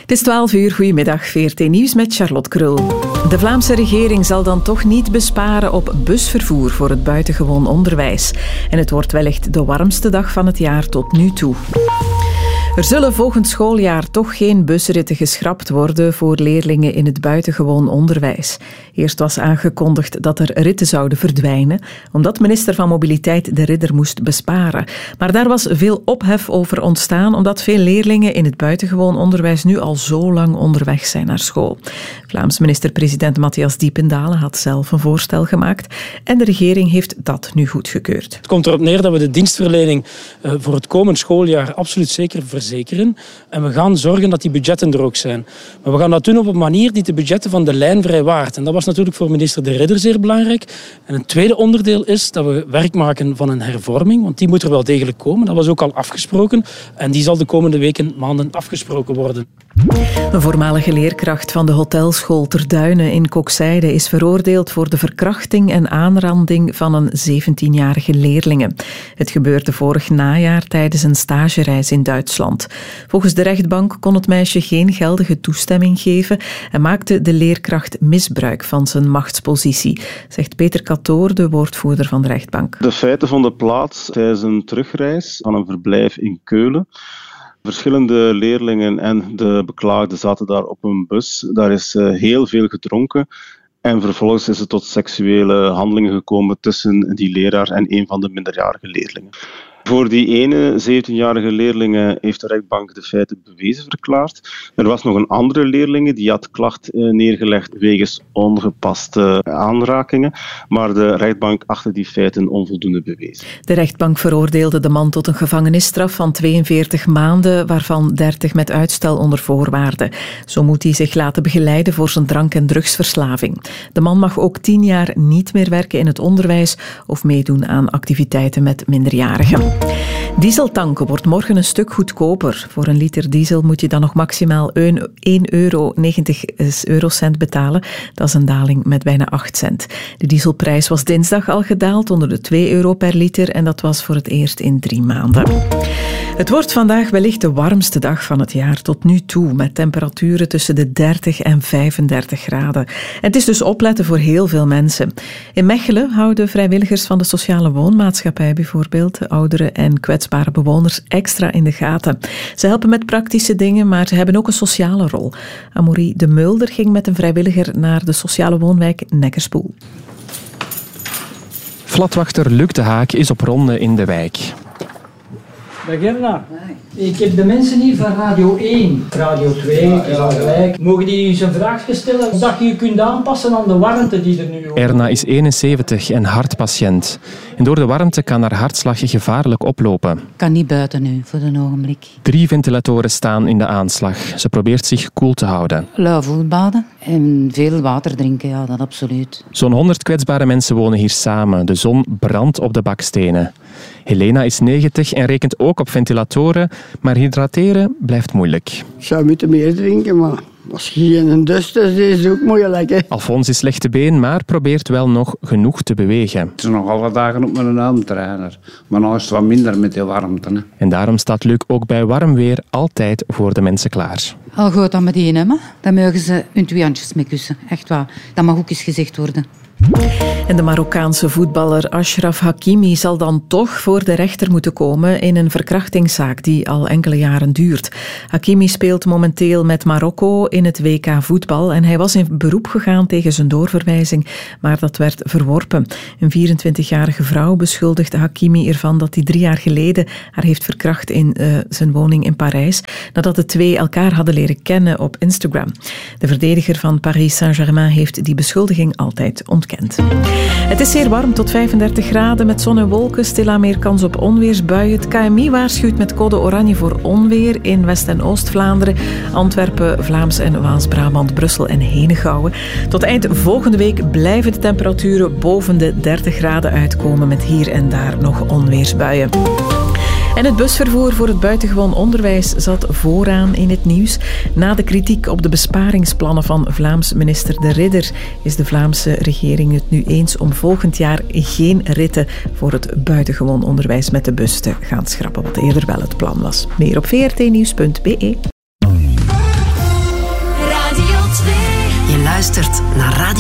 Het is 12 uur, goedemiddag, VRT Nieuws met Charlotte Krul. De Vlaamse regering zal dan toch niet besparen op busvervoer voor het buitengewoon onderwijs. En het wordt wellicht de warmste dag van het jaar tot nu toe. Er zullen volgend schooljaar toch geen busritten geschrapt worden voor leerlingen in het buitengewoon onderwijs. Eerst was aangekondigd dat er ritten zouden verdwijnen, omdat minister van Mobiliteit De Ridder moest besparen. Maar daar was veel ophef over ontstaan, omdat veel leerlingen in het buitengewoon onderwijs nu al zo lang onderweg zijn naar school. Vlaams minister-president Matthias Diependalen had zelf een voorstel gemaakt en de regering heeft dat nu goedgekeurd. Het komt erop neer dat we de dienstverlening voor het komend schooljaar absoluut zeker verzekeren. En we gaan zorgen dat die budgetten er ook zijn. Maar we gaan dat doen op een manier die de budgetten van de lijn vrijwaart. En dat was natuurlijk voor minister De Ridder zeer belangrijk. En een tweede onderdeel is dat we werk maken van een hervorming, want die moet er wel degelijk komen. Dat was ook al afgesproken. En die zal de komende weken, maanden afgesproken worden. Een voormalige leerkracht van de hotelschool Ter Duinen in Kokzijde is veroordeeld voor de verkrachting en aanranding van een 17-jarige leerlinge. Het gebeurde vorig najaar tijdens een stagereis in Duitsland. Volgens de rechtbank kon het meisje geen geldige toestemming geven en maakte de leerkracht misbruik van zijn machtspositie, zegt Peter Catoor, de woordvoerder van de rechtbank. De feiten vonden plaats tijdens een terugreis van een verblijf in Keulen. Verschillende leerlingen en de beklaagde zaten daar op een bus. Daar is heel veel gedronken. En vervolgens is het tot seksuele handelingen gekomen tussen die leraar en een van de minderjarige leerlingen. Voor die ene 17-jarige leerling heeft de rechtbank de feiten bewezen verklaard. Er was nog een andere leerling die had klacht neergelegd wegens ongepaste aanrakingen, maar de rechtbank achtte die feiten onvoldoende bewezen. De rechtbank veroordeelde de man tot een gevangenisstraf van 42 maanden, waarvan 30 met uitstel onder voorwaarden. Zo moet hij zich laten begeleiden voor zijn drank- en drugsverslaving. De man mag ook 10 jaar niet meer werken in het onderwijs of meedoen aan activiteiten met minderjarigen. Diesel tanken wordt morgen een stuk goedkoper. Voor een liter diesel moet je dan nog maximaal €1,90 betalen. Dat is een daling met bijna 8 cent. De dieselprijs was dinsdag al gedaald onder de €2 per liter en dat was voor het eerst in 3 maanden. Het wordt vandaag wellicht de warmste dag van het jaar tot nu toe, met temperaturen tussen de 30 en 35 graden. En het is dus opletten voor heel veel mensen. In Mechelen houden vrijwilligers van de sociale woonmaatschappij bijvoorbeeld de oudere en kwetsbare bewoners extra in de gaten. Ze helpen met praktische dingen, maar ze hebben ook een sociale rol. Amorie de Mulder ging met een vrijwilliger naar de sociale woonwijk Nekkerspoel. Flatwachter Luc de Haak is op ronde in de wijk. Dag Gerda. Ik heb de mensen hier van Radio 1, Radio 2, het is al gelijk. Mogen die eens een vraagje stellen? Of dat je je kunt aanpassen aan de warmte die er nu over. Erna is 71 en hartpatiënt. En door de warmte kan haar hartslag gevaarlijk oplopen. Ik kan niet buiten nu, voor een ogenblik. 3 ventilatoren staan in de aanslag. Ze probeert zich koel te houden. Lauw voetbaden en veel water drinken, ja, dat absoluut. Zo'n 100 kwetsbare mensen wonen hier samen. De zon brandt op de bakstenen. Helena is 90 en rekent ook op ventilatoren, maar hydrateren blijft moeilijk. Ik zou moeten meer drinken, maar als je geen dust is, is het ook moeilijk. Hè? Alfons is slechte been, maar probeert wel nog genoeg te bewegen. Het is nog alle dagen op mijn armtrainer, maar nu is het wat minder met die warmte. Hè. En daarom staat Luc ook bij warm weer altijd voor de mensen klaar. Al goed dan met die hebben, dan mogen ze hun 2 handjes mee kussen. Echt waar, dat mag ook eens gezegd worden. En de Marokkaanse voetballer Achraf Hakimi zal dan toch voor de rechter moeten komen in een verkrachtingszaak die al enkele jaren duurt. Hakimi speelt momenteel met Marokko in het WK voetbal en hij was in beroep gegaan tegen zijn doorverwijzing, maar dat werd verworpen. Een 24-jarige vrouw beschuldigde Hakimi ervan dat hij 3 jaar geleden haar heeft verkracht in zijn woning in Parijs, nadat de twee elkaar hadden leren kennen op Instagram. De verdediger van Paris Saint-Germain heeft die beschuldiging altijd ontkend. Het is zeer warm, tot 35 graden, met zon en wolken, stilaan meer kans op onweersbuien. Het KMI waarschuwt met code oranje voor onweer in West- en Oost-Vlaanderen, Antwerpen, Vlaams- en Waals-Brabant, Brussel en Henegouwen. Tot eind volgende week blijven de temperaturen boven de 30 graden uitkomen, met hier en daar nog onweersbuien. En het busvervoer voor het buitengewoon onderwijs zat vooraan in het nieuws. Na de kritiek op de besparingsplannen van Vlaams minister De Ridder is de Vlaamse regering het nu eens om volgend jaar geen ritten voor het buitengewoon onderwijs met de bus te gaan schrappen, wat eerder wel het plan was. Meer op vrtnieuws.be. luistert naar Radio